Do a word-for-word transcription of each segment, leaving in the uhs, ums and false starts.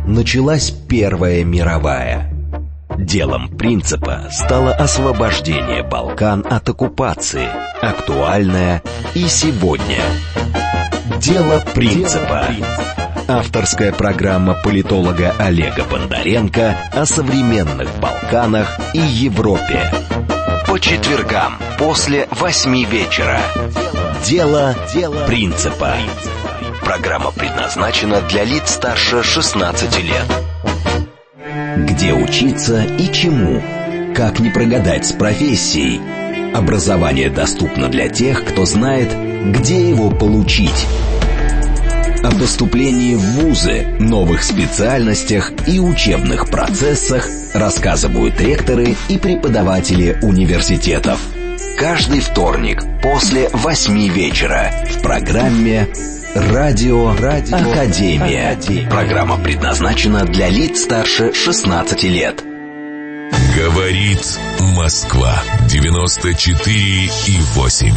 началась Первая мировая. Делом принципа стало освобождение Балкан от оккупации, актуальное и сегодня. Дело принципа. Авторская программа политолога Олега Бондаренко о современных Балканах и Европе. По четвергам после восьми вечера. Дело принципа. Программа предназначена для лиц старше шестнадцати лет. Где учиться и чему? Как не прогадать с профессией? Образование доступно для тех, кто знает, где его получить. О поступлении в вузы, новых специальностях и учебных процессах рассказывают ректоры и преподаватели университетов. Каждый вторник после восьми вечера в программе «Радио, Радио Академия». Академия. Программа предназначена для лиц старше шестнадцати лет. Говорит Москва. девяносто четыре и восемь.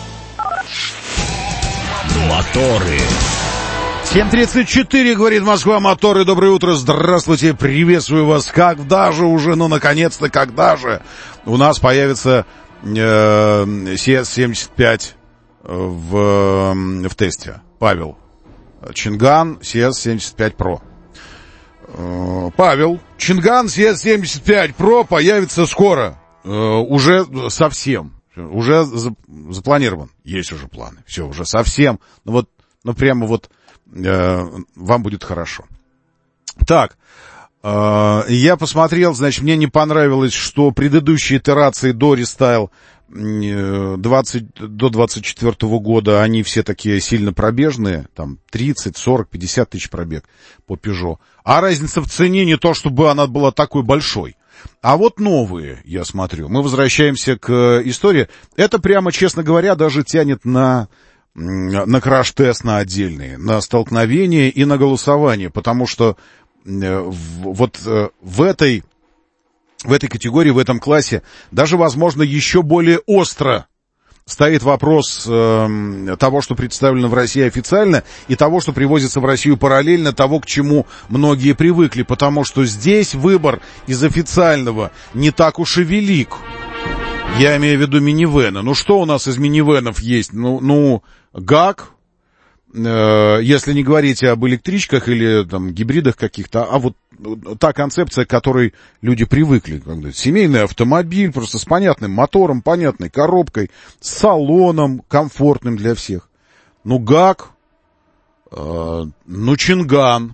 Моторы. семь тридцать четыре, говорит Москва, моторы. Доброе утро, здравствуйте, приветствую вас. Когда же уже, ну, наконец-то, когда же у нас появится э, си эс семьдесят пять в, в тесте? Павел. Чинган си эс семьдесят пять про. Э, Павел, Чинган си эс семьдесят пять про появится скоро. Э, уже совсем. Уже за, запланирован. Есть уже планы. Все, уже совсем. Ну вот, ну прямо вот э, вам будет хорошо. Так, э, я посмотрел, значит, мне не понравилось, что предыдущие итерации до рестайл двадцать до двадцать четвёртого года, они все такие сильно пробежные, там тридцать, сорок, пятьдесят тысяч пробег по Peugeot. А разница в цене не то, чтобы она была такой большой. А вот новые, я смотрю, мы возвращаемся к истории. Это прямо, честно говоря, даже тянет на, на краш-тест на отдельные, на столкновение и на голосование, потому что вот в этой, в этой категории, в этом классе даже, возможно, еще более остро стоит вопрос э, того, что представлено в России официально, и того, что привозится в Россию параллельно, того, к чему многие привыкли, потому что здесь выбор из официального не так уж и велик. Я имею в виду минивены. Ну, что у нас из минивенов есть? Ну, ну ГАК, э, если не говорить об электричках или там гибридах каких-то, а вот та концепция, к которой люди привыкли. Когда семейный автомобиль, просто с понятным мотором, понятной коробкой, с салоном комфортным для всех. Ну, ГАК, э, ну, Чинган.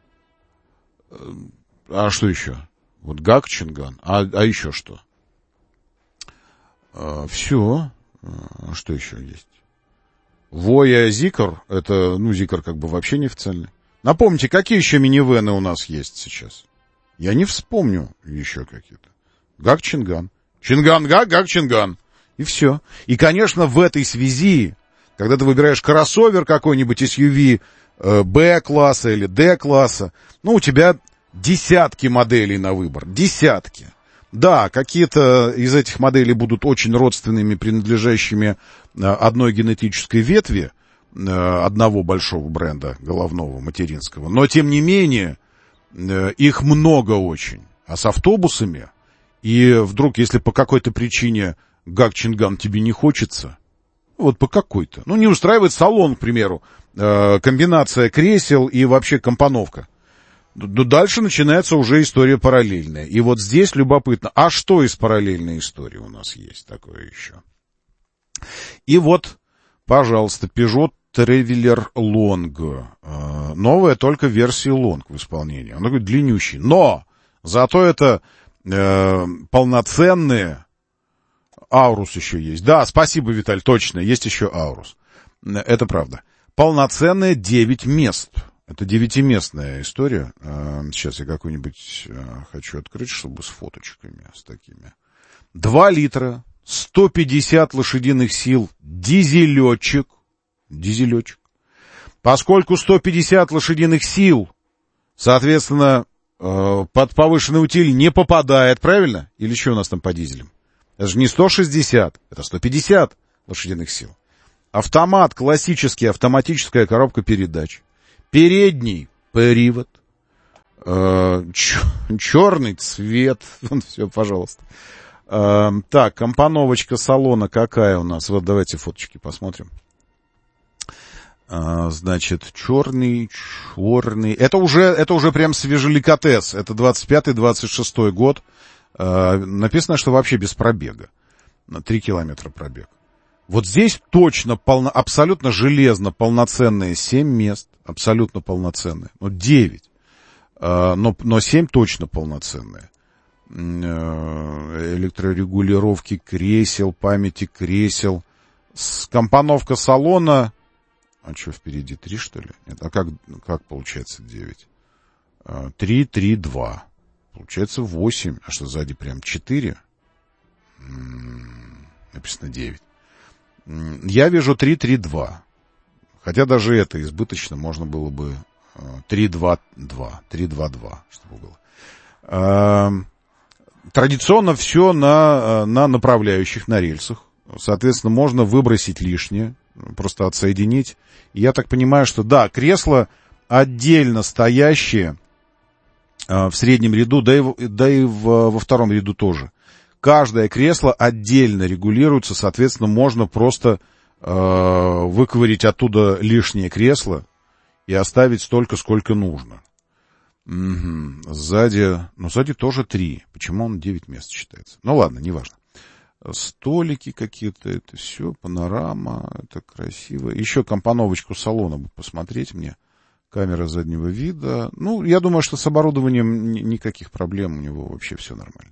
А что еще? Вот ГАК, Чинган. А, а еще что? Э, все. А что еще есть? Воя Зикр. Это, ну, Зикр как бы вообще неофициальный. Напомните, какие еще минивены у нас есть сейчас? Я не вспомню еще какие-то. ГАК, Чинган. Чинган, ГАК, ГАК, Чинган. И все. И, конечно, в этой связи, когда ты выбираешь кроссовер какой-нибудь эс ю ви э, Б-класса или Д-класса, ну, у тебя десятки моделей на выбор. Десятки. Да, какие-то из этих моделей будут очень родственными, принадлежащими э, одной генетической ветви, одного большого бренда головного материнского, но тем не менее их много очень. А с автобусами, и вдруг, если по какой-то причине ГАК, Чинган тебе не хочется, вот по какой-то, ну не устраивает салон, к примеру, комбинация кресел и вообще компоновка, дальше начинается уже история параллельная. И вот здесь любопытно, а что из параллельной истории у нас есть такое еще? И вот, пожалуйста, Peugeot Traveler Long. Новая только в версии Long в исполнении. Он такой длиннющий. Но зато это э, полноценные. Аурус еще есть. Да, спасибо, Виталь, точно. Есть еще Аурус. Это правда. Полноценные девять мест. Это девятиместная история. Сейчас я какую-нибудь хочу открыть, чтобы с фоточками, с такими. Два литра, сто пятьдесят лошадиных сил, дизелечек. Дизелечек. Поскольку сто пятьдесят лошадиных сил, соответственно, под повышенный утиль не попадает, правильно? Или что у нас там по дизелям? Это же не сто шестьдесят, это сто пятьдесят лошадиных сил. Автомат, классический, автоматическая коробка передач. Передний привод. Э, черный цвет. Все, пожалуйста. Э, так, компоновочка салона какая у нас? Вот давайте фоточки посмотрим. Э, значит, черный, черный. Это уже, это уже прям свежеликотес. Это двадцать пятый двадцать шестой год. Э, написано, что вообще без пробега. На три километра пробег. Вот здесь точно, полно, абсолютно железно полноценные семь мест. Абсолютно полноценные. Ну, девять. Э, но, но семь точно полноценные. Э, электрорегулировки кресел, памяти кресел. С, компоновка салона... А что, впереди три, что ли? Нет, а как, как получается девять? Э, три, три, два. Получается восемь. А что, сзади прям четыре? М-м, написано девять. Я вижу три три два. Хотя даже это избыточно, можно было бы три два два, три два два, чтобы было. Традиционно все на, на направляющих, на рельсах. Соответственно, можно выбросить лишнее, просто отсоединить. Я так понимаю, что да, кресла отдельно стоящие в среднем ряду, да и, да и в, во втором ряду тоже. Каждое кресло отдельно регулируется, соответственно, можно просто э, выковырить оттуда лишнее кресло и оставить столько, сколько нужно. Угу. Сзади, ну, сзади тоже три. Почему он девять мест считается? Ну, ладно, неважно. Столики какие-то, это все, панорама, это красиво. Еще компоновочку салона бы посмотреть мне. Камера заднего вида. Ну, я думаю, что с оборудованием никаких проблем, у него вообще все нормально.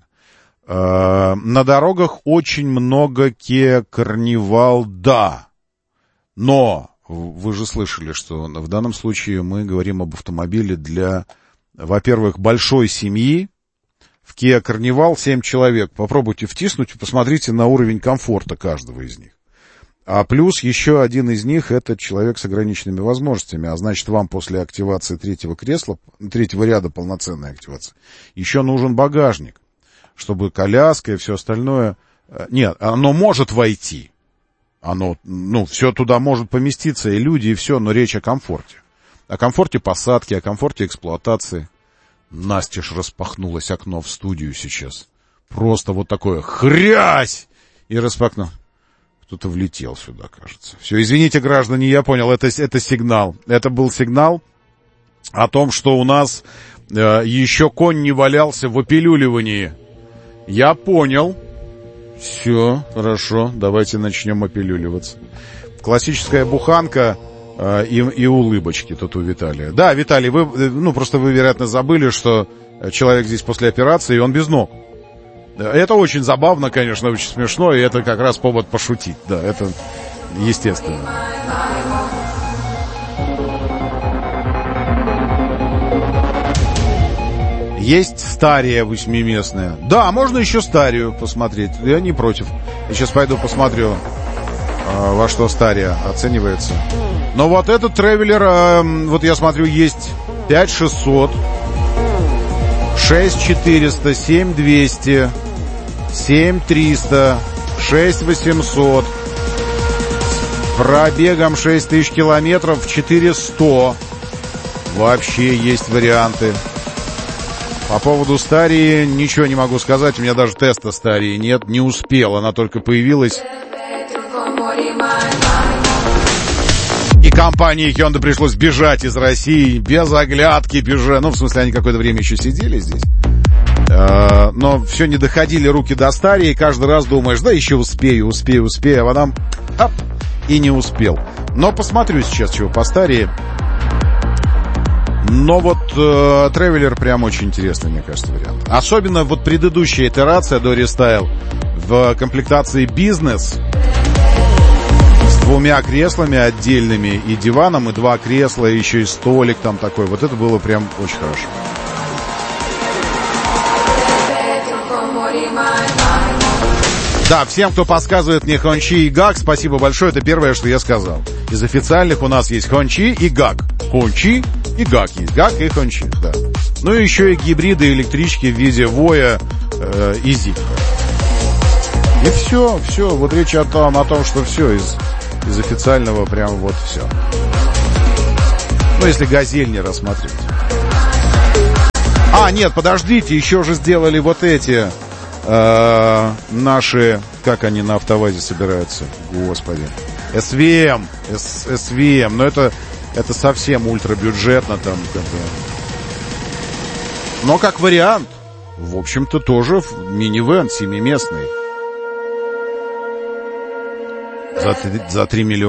На дорогах очень много Kia Carnival, да. Но вы же слышали, что в данном случае мы говорим об автомобиле для, во-первых, большой семьи. В Kia Carnival семь человек. Попробуйте втиснуть и посмотрите на уровень комфорта каждого из них. А плюс еще один из них — это человек с ограниченными возможностями. А значит, вам после активации третьего кресла, третьего ряда полноценной активации, еще нужен багажник, чтобы коляска и все остальное... Нет, оно может войти. Оно, ну, все туда может поместиться, и люди, и все, но речь о комфорте. О комфорте посадки, о комфорте эксплуатации. Настежь распахнулось окно в студию сейчас. Просто вот такое хрясь! И распахнул. Кто-то влетел сюда, кажется. Все, извините, граждане, я понял, это, это сигнал. Это был сигнал о том, что у нас э, еще конь не валялся в опилюливании. Я понял. Все, хорошо, давайте начнем опилюливаться. Классическая буханка э, и, и улыбочки тут у Виталия. Да, Виталий, вы, ну, просто вы, вероятно, забыли, что человек здесь после операции, и он без ног. Это очень забавно, конечно, очень смешно, и это как раз повод пошутить. Да, это естественно. Есть стария восьмиместная. Да, можно еще старию посмотреть. Я не против. Я сейчас пойду посмотрю, во что стария оценивается. Но вот этот тревелер, вот я смотрю, есть пять шестьсот, шесть четыреста, семь двести, семь триста, шесть восемьсот. С пробегом шесть тысяч километров, четыре сто. Вообще есть варианты. По поводу старии ничего не могу сказать. У меня даже теста старии нет. Не успел. Она только появилась. И компании Hyundai пришлось бежать из России. Без оглядки бежать. Ну, в смысле, они какое-то время еще сидели здесь. Но все не доходили руки до старии. И каждый раз думаешь, да еще успею, успею, успею. А потом оп, и не успел. Но посмотрю сейчас, чего по старии. Но вот э, Traveler прям очень интересный, мне кажется, вариант. Особенно вот предыдущая итерация до рестайл в комплектации бизнес с двумя креслами отдельными и диваном, и два кресла, и еще и столик там такой. Вот это было прям очень хорошо. Да, всем, кто подсказывает мне Хончи и Гак, спасибо большое, это первое, что я сказал. Из официальных у нас есть Хончи и Гак. Хончи и Гак есть. Гак и Хончи, да. Ну и еще и гибриды электрички в виде Воя э, и Зик. И все, все. Вот речь о том, о том, что все из, из официального прям вот все. Ну, если Газель не рассматривать. А, нет, подождите, еще же сделали вот эти э, наши... Как они на АвтоВАЗе собираются? Господи. эс ви эм. эс ви эм. Но это, это совсем ультрабюджетно там. Как-то. Но как вариант, в общем-то, тоже минивэн семиместный. За, за три миллиона.